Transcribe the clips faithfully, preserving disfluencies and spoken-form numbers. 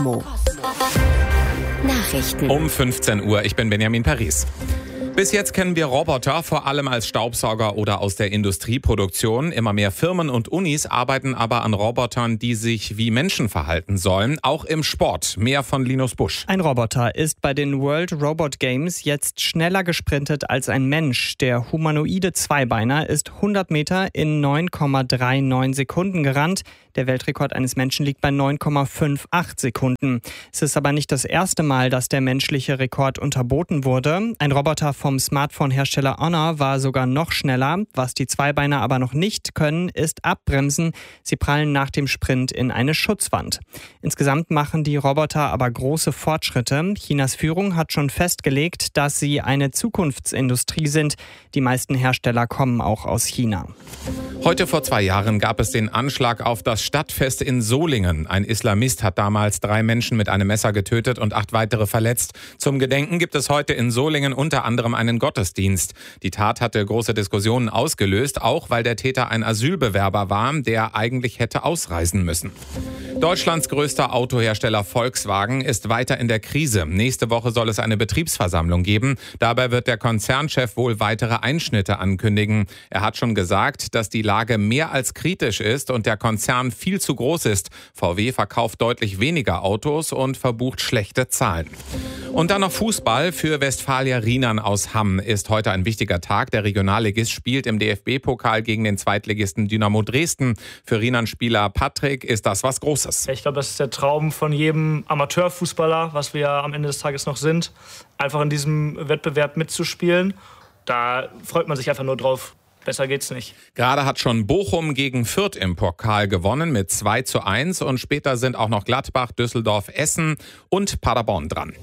Nachrichten um fünfzehn Uhr. Ich bin Benjamin Paris. Bis jetzt kennen wir Roboter vor allem als Staubsauger oder aus der Industrieproduktion. Immer mehr Firmen und Unis arbeiten aber an Robotern, die sich wie Menschen verhalten sollen, auch im Sport. Mehr von Linus Busch. Ein Roboter ist bei den World Robot Games jetzt schneller gesprintet als ein Mensch. Der humanoide Zweibeiner ist hundert Meter in neun Komma neununddreißig Sekunden gerannt. Der Weltrekord eines Menschen liegt bei neun Komma achtundfünfzig Sekunden. Es ist aber nicht das erste Mal, dass der menschliche Rekord unterboten wurde. Ein Roboter vom Smartphone-Hersteller Honor war sogar noch schneller. Was die Zweibeiner aber noch nicht können, ist abbremsen. Sie prallen nach dem Sprint in eine Schutzwand. Insgesamt machen die Roboter aber große Fortschritte. Chinas Führung hat schon festgelegt, dass sie eine Zukunftsindustrie sind. Die meisten Hersteller kommen auch aus China. Heute vor zwei Jahren gab es den Anschlag auf das Stadtfest in Solingen. Ein Islamist hat damals drei Menschen mit einem Messer getötet und acht weitere verletzt. Zum Gedenken gibt es heute in Solingen unter anderem einen Gottesdienst. Die Tat hatte große Diskussionen ausgelöst, auch weil der Täter ein Asylbewerber war, der eigentlich hätte ausreisen müssen. Deutschlands größter Autohersteller Volkswagen ist weiter in der Krise. Nächste Woche soll es eine Betriebsversammlung geben. Dabei wird der Konzernchef wohl weitere Einschnitte ankündigen. Er hat schon gesagt, dass die Lage mehr als kritisch ist und der Konzern viel zu groß ist. V W verkauft deutlich weniger Autos und verbucht schlechte Zahlen. Und dann noch Fußball. Für Westfalia Rienan aus Hamm ist heute ein wichtiger Tag. Der Regionalligist spielt im D F B-Pokal gegen den Zweitligisten Dynamo Dresden. Für Rienan-Spieler Patrick ist das was Großes. Ich glaube, das ist der Traum von jedem Amateurfußballer, was wir am Ende des Tages noch sind, einfach in diesem Wettbewerb mitzuspielen. Da freut man sich einfach nur drauf. Besser geht's nicht. Gerade hat schon Bochum gegen Fürth im Pokal gewonnen mit zwei zu eins und später sind auch noch Gladbach, Düsseldorf, Essen und Paderborn dran.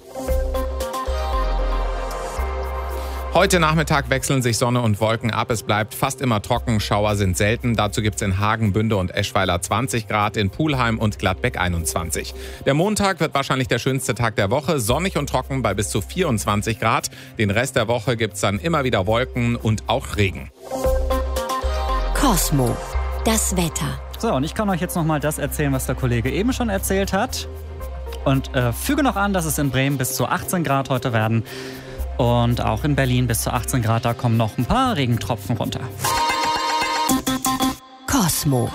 Heute Nachmittag wechseln sich Sonne und Wolken ab. Es bleibt fast immer trocken. Schauer sind selten. Dazu gibt es in Hagen, Bünde und Eschweiler zwanzig Grad, in Pulheim und Gladbeck einundzwanzig. Der Montag wird wahrscheinlich der schönste Tag der Woche. Sonnig und trocken bei bis zu vierundzwanzig Grad. Den Rest der Woche gibt es dann immer wieder Wolken und auch Regen. Cosmo, das Wetter. So, und ich kann euch jetzt noch mal das erzählen, was der Kollege eben schon erzählt hat. Und äh, füge noch an, dass es in Bremen bis zu achtzehn Grad heute werden. Und auch in Berlin bis zu achtzehn Grad, da kommen noch ein paar Regentropfen runter. Cosmo.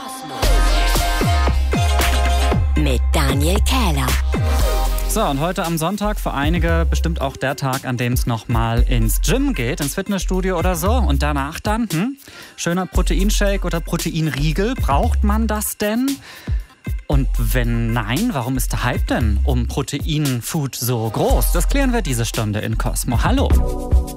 Mit Daniel Kähler. So, und heute am Sonntag für einige bestimmt auch der Tag, an dem es nochmal ins Gym geht, ins Fitnessstudio oder so. Und danach dann, hm, schöner Proteinshake oder Proteinriegel. Braucht man das denn? Und wenn nein, warum ist der Hype denn um Proteinfood so groß? Das klären wir diese Stunde in Cosmo. Hallo!